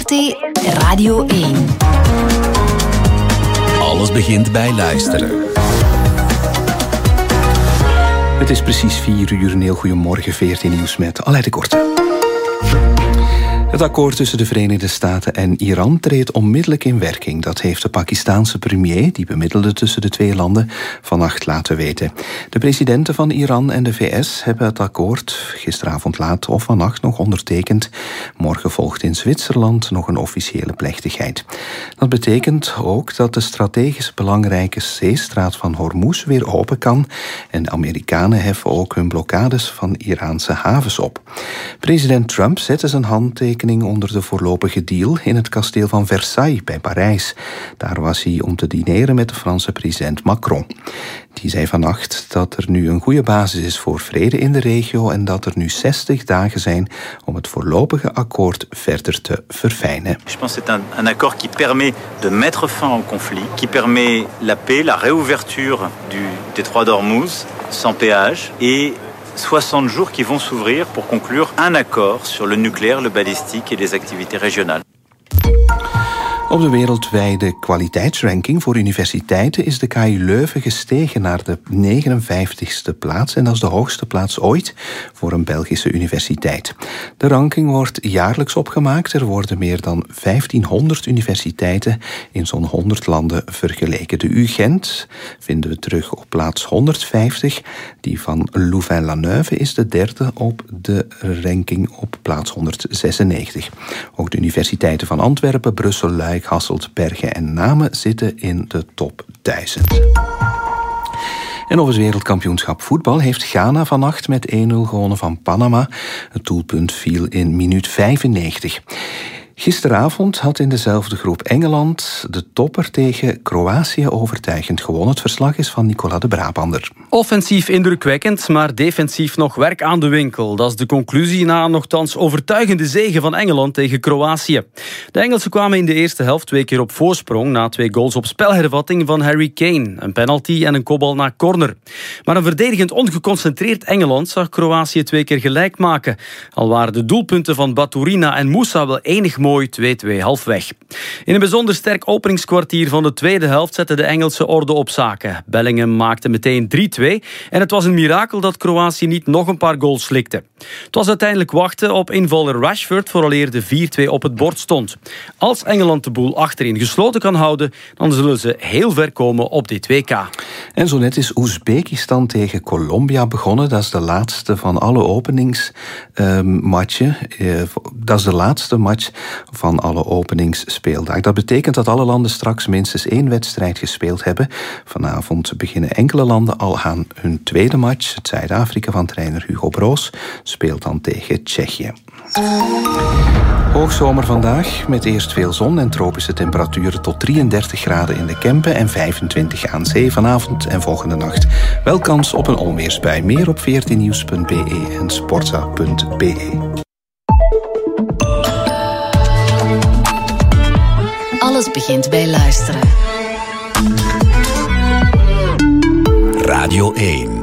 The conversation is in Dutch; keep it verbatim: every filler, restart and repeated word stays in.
R T Radio één. Alles begint bij luisteren. Het is precies vier uur. Een heel goedemorgen, V R T Nieuws met Aleid de Korte. Het akkoord tussen de Verenigde Staten en Iran treedt onmiddellijk in werking. Dat heeft de Pakistaanse premier, die bemiddelde tussen de twee landen, vannacht laten weten. De presidenten van Iran en de V S hebben het akkoord gisteravond laat of vannacht nog ondertekend. Morgen volgt in Zwitserland nog een officiële plechtigheid. Dat betekent ook dat de strategisch belangrijke zeestraat van Hormuz weer open kan. En de Amerikanen heffen ook hun blokkades van Iraanse havens op. President Trump zette zijn handtekening onder de voorlopige deal in het kasteel van Versailles bij Parijs. Daar was hij om te dineren met de Franse president Macron. Die zei vannacht dat er nu een goede basis is voor vrede in de regio en dat er nu zestig dagen zijn om het voorlopige akkoord verder te verfijnen. Je pense que c'est un, un accord qui permet de mettre fin au conflit, qui permet la paix, la réouverture du détroit d'Ormuz sans péage et soixante jours qui vont s'ouvrir pour conclure un accord sur le nucléaire, le balistique et les activités régionales. Op de wereldwijde kwaliteitsranking voor universiteiten is de K U Leuven gestegen naar de negenenvijftigste plaats en dat is de hoogste plaats ooit voor een Belgische universiteit. De ranking wordt jaarlijks opgemaakt. Er worden meer dan vijftienhonderd universiteiten in zo'n honderd landen vergeleken. De U Gent vinden we terug op plaats honderdvijftig. Die van Louvain-la-Neuve is de derde op de ranking op plaats honderdzesennegentig. Ook de universiteiten van Antwerpen, Brussel, Luik, Hasselt, Bergen en Namen zitten in de top duizend. En op het wereldkampioenschap voetbal heeft Ghana vannacht met één nul gewonnen van Panama. Het doelpunt viel in minuut vijfennegentig. Gisteravond had in dezelfde groep Engeland de topper tegen Kroatië overtuigend gewonnen. Het verslag is van Nicolas de Brabander. Offensief indrukwekkend, maar defensief nog werk aan de winkel. Dat is de conclusie na een nogthans overtuigende zege van Engeland tegen Kroatië. De Engelsen kwamen in de eerste helft twee keer op voorsprong na twee goals op spelhervatting van Harry Kane. Een penalty en een kopbal naar corner. Maar een verdedigend ongeconcentreerd Engeland zag Kroatië twee keer gelijk maken. Al waren de doelpunten van Baturina en Moussa wel enig mooi twee-twee halfweg. In een bijzonder sterk openingskwartier van de tweede helft zette de Engelse orde op zaken. Bellingham maakte meteen drie-twee en het was een mirakel dat Kroatië niet nog een paar goals slikte. Het was uiteindelijk wachten op invaller Rashford vooraleer de vier-twee op het bord stond. Als Engeland de boel achterin gesloten kan houden, dan zullen ze heel ver komen op dit W K. En zo net is Oezbekistan tegen Colombia begonnen. Dat is de laatste van alle openingsmatchen. Uh, dat is de laatste match van alle openingsspeeldag. Dat betekent dat alle landen straks minstens één wedstrijd gespeeld hebben. Vanavond beginnen enkele landen al aan hun tweede match. Het Zuid-Afrika van trainer Hugo Broos speelt dan tegen Tsjechië. Hoogzomer vandaag met eerst veel zon en tropische temperaturen tot drieëndertig graden in de Kempen en vijfentwintig aan zee. Vanavond en volgende nacht wel kans op een onweersbui. Meer op v r t nieuws punt b e en sportza punt b e. Alles begint bij luisteren. Radio één.